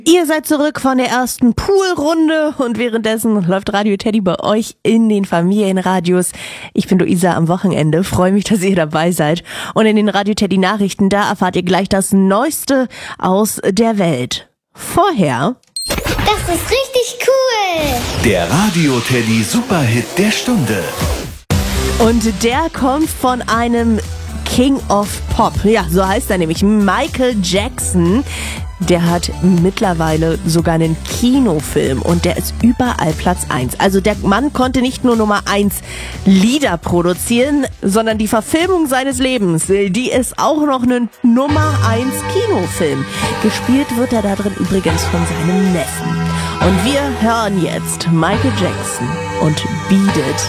Ihr seid zurück von der ersten Poolrunde und währenddessen läuft Radio Teddy bei euch in den Familienradios. Ich bin Luisa am Wochenende, freue mich, dass ihr dabei seid. Und in den Radio Teddy Nachrichten, da erfahrt ihr gleich das Neueste aus der Welt. Vorher... Das ist richtig cool! Der Radio Teddy Superhit der Stunde. Und der kommt von einem King of Pop. Ja, so heißt er nämlich, Michael Jackson. Der hat mittlerweile sogar einen Kinofilm und der ist überall Platz 1. Also der Mann konnte nicht nur Nummer 1 Lieder produzieren, sondern die Verfilmung seines Lebens, die ist auch noch ein Nummer 1 Kinofilm. Gespielt wird er da drin übrigens von seinem Neffen. Und wir hören jetzt Michael Jackson und Beat It.